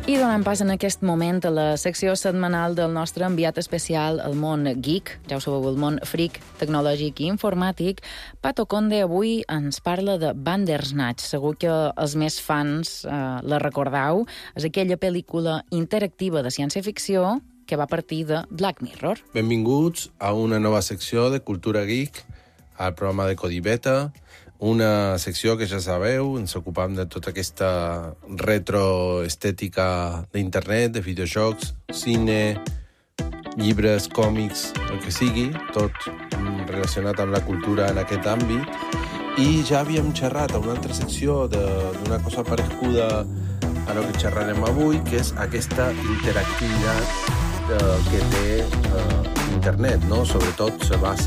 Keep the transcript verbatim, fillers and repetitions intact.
I donant pas en aquest moment a la secció setmanal del nostre enviat especial al món geek, ja ho sabeu, el món freak, tecnològic i informàtic, Pato Conde avui ens parla de Bandersnatch. Segur que els més fans eh, la recordeu. És aquella pel·lícula interactiva de ciència-ficció que va partir de Black Mirror. Benvinguts a una nova secció de Cultura Geek, al programa de Codi Beta, una secció que ja sabeu, ens ocupam de tota aquesta retroestètica d'internet, de videojocs, cine, llibres, còmics, el que sigui, tot relacionat amb la cultura en aquest àmbit. I ja havíem xerrat a una altra secció d'una cosa pareguda a lo que xerrarem avui, que és aquesta interactivitat eh, que té eh, internet, no? Sobretot se basa